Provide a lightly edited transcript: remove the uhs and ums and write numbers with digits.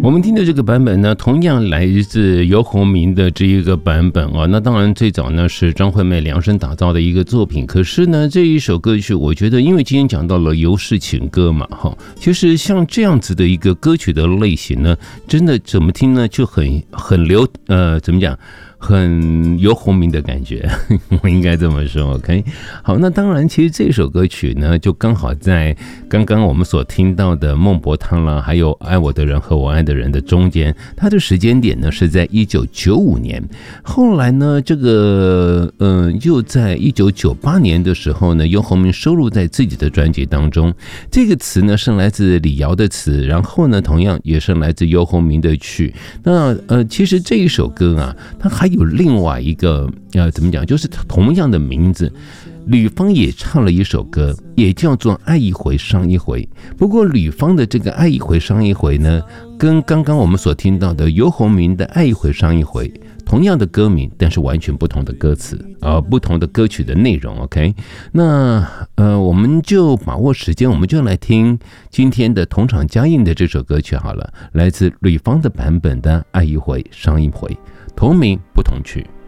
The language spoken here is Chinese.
我们听的这个版本呢，同样来自游鸿明的这一个版本哦。那当然最早呢是张惠妹量身打造的一个作品，可是呢这一首歌曲，我觉得因为今天讲到了游氏情歌嘛，哈，其实像这样子的一个歌曲的类型呢，真的怎么听呢就很怎么讲？很游鸿明的感觉，我应该这么说 ，OK。好，那当然，其实这首歌曲呢，就刚好在刚刚我们所听到的孟婆汤啦，还有爱我的人和我爱的人的中间，它的时间点呢是在1995年。后来呢，这个又在1998年的时候呢，游鸿明收录在自己的专辑当中。这个词呢是来自李瑶的词，然后呢，同样也是来自游鸿明的曲。那其实这一首歌啊，它还有另外一个怎么讲，就是同样的名字，吕方也唱了一首歌，也叫做《爱一回伤一回》。不过吕方的这个《爱一回伤一回》呢，跟刚刚我们所听到的游鸿明的《爱一回伤一回》同样的歌名，但是完全不同的歌词，不同的歌曲的内容。OK， 那我们就把握时间，我们就来听今天的同场加映的这首歌曲好了，来自吕方的版本的《爱一回伤一回》。同名不同曲。